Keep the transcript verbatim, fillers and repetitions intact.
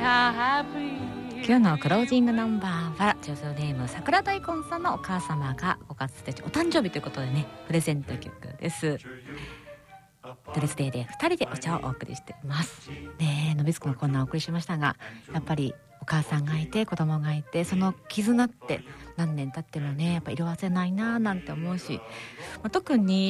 今日のクロージングナンバーはジョジョネーム桜大根さんのお母様がごがつついたちお誕生日ということでね、プレゼント曲です。ドレスデーでふたりでお茶をお送りしていますね。のびすくのコーナーをお送りしましたが、やっぱりお母さんがいて子供がいて、その絆って何年経ってもねやっぱ色褪せないななんて思うし、まあ、特に